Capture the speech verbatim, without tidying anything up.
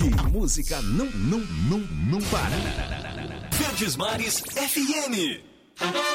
Aqui a música não, não, não, não para. Verdes Mares F M.